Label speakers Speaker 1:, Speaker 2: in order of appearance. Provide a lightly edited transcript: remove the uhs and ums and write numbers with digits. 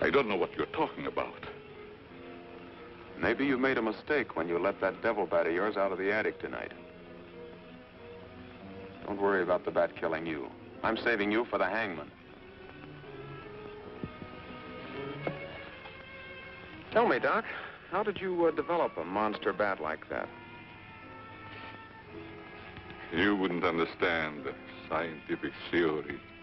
Speaker 1: I don't know what you're talking about.
Speaker 2: Maybe you made a mistake when you let that devil bat of yours out of the attic tonight. Don't worry about the bat killing you. I'm saving you for the hangman. Tell me, Doc, how did you develop a monster bat like that?
Speaker 1: You wouldn't understand the scientific theory.